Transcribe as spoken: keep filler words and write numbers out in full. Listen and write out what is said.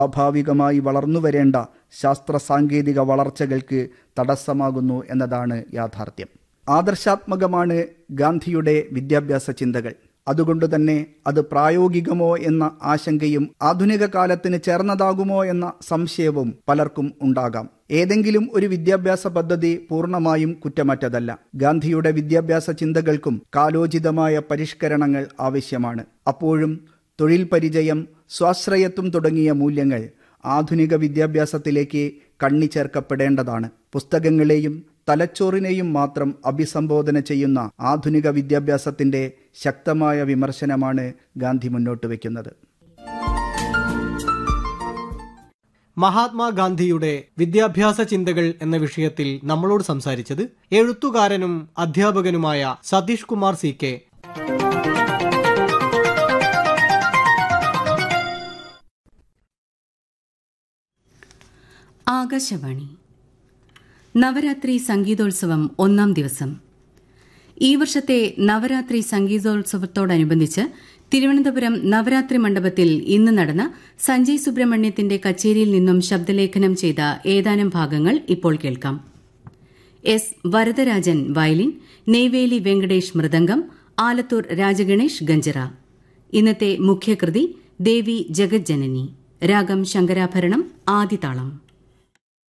സ്വാഭാവികമായി വളർന്നുവരേണ്ട ശാസ്ത്ര സാങ്കേതിക വളർച്ചകൾക്ക് തടസ്സമാകുന്നു എന്നതാണ് യാഥാർത്ഥ്യം. ആദർശാത്മകമാണ് ഗാന്ധിയുടെ വിദ്യാഭ്യാസ ചിന്തകൾ. അതുകൊണ്ടുതന്നെ അത് പ്രായോഗികമോ എന്ന ആശങ്കയും ആധുനിക കാലത്തിന് ചേർന്നതാകുമോ എന്ന സംശയവും പലർക്കും ഉണ്ടാകാം. ഏതെങ്കിലും ഒരു വിദ്യാഭ്യാസ പദ്ധതി പൂർണ്ണമായും കുറ്റമറ്റതല്ല. ഗാന്ധിയുടെ വിദ്യാഭ്യാസ ചിന്തകൾക്കും കാലോചിതമായ പരിഷ്കരണങ്ങൾ ആവശ്യമാണ്. അപ്പോഴും തൊഴിൽ പരിചയം, സ്വാശ്രയത്വം തുടങ്ങിയ മൂല്യങ്ങൾ ആധുനിക വിദ്യാഭ്യാസത്തിലേക്ക് കണ്ണിച്ചേർക്കപ്പെടേണ്ടതാണ്. പുസ്തകങ്ങളെയും തലച്ചോറിനെയും മാത്രം അഭിസംബോധന ചെയ്യുന്ന ആധുനിക വിദ്യാഭ്യാസത്തിന്റെ ശക്തമായ വിമർശനമാണ് ഗാന്ധി മുന്നോട്ട് വയ്ക്കുന്നത്. മഹാത്മാഗാന്ധിയുടെ വിദ്യാഭ്യാസ ചിന്തകൾ എന്ന വിഷയത്തിൽ നമ്മളോട് സംസാരിച്ചത് എഴുത്തുകാരനും അധ്യാപകനുമായ സതീഷ് കുമാർ സി കെ. ആകാശവാണി. നവരാത്രി സംഗീതോത്സവം ഒന്നാം ദിവസം. ഈ വർഷത്തെ നവരാത്രി സംഗീതോത്സവത്തോടനുബന്ധിച്ച് തിരുവനന്തപുരം നവരാത്രി മണ്ഡപത്തിൽ ഇന്ന് നടന്ന സഞ്ജയ് സുബ്രഹ്മണ്യത്തിന്റെ കച്ചേരിയിൽ നിന്നും ശബ്ദലേഖനം ചെയ്ത ഏതാനും ഭാഗങ്ങൾ ഇപ്പോൾ കേൾക്കാം. S Varadarajan violin, Neyveli Venkatesh mridangam, Alathur Rajaganesh ganjira. ഇന്നത്തെ മുഖ്യകൃതി ദേവി ജഗജ്ജനനി. രാഗം ശങ്കരാഭരണം, ആദിതാളം.